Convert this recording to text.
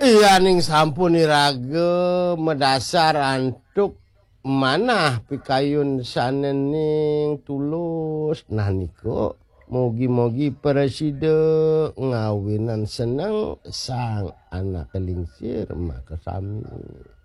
Iya ning sampun irage medasar antuk manah pikayun sanening tulus. Nah niko mugi-mugi presiden ngawinan seneng sang anak kelingsir maka sami.